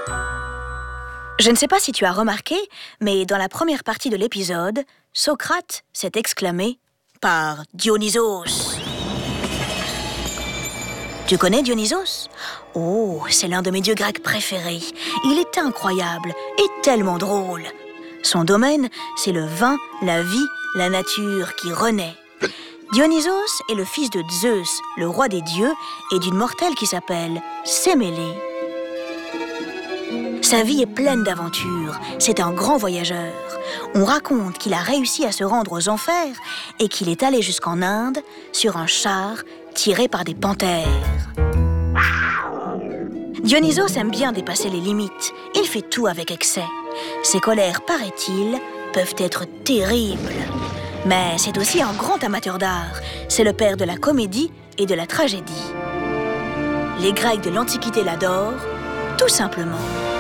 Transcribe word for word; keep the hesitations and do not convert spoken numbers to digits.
Je ne sais pas si tu as remarqué, mais dans la première partie de l'épisode, Socrate s'est exclamé par Dionysos. Tu connais Dionysos? Oh, c'est l'un de mes dieux grecs préférés. Il est incroyable et tellement drôle. Son domaine, c'est le vin, la vie, la nature qui renaît. Dionysos est le fils de Zeus, le roi des dieux, et d'une mortelle qui s'appelle Sémélé. Sa vie est pleine d'aventures, c'est un grand voyageur. On raconte qu'il a réussi à se rendre aux enfers et qu'il est allé jusqu'en Inde sur un char tiré par des panthères. Dionysos aime bien dépasser les limites, il fait tout avec excès. Ses colères, paraît-il, peuvent être terribles. Mais c'est aussi un grand amateur d'art, c'est le père de la comédie et de la tragédie. Les Grecs de l'Antiquité l'adorent, tout simplement.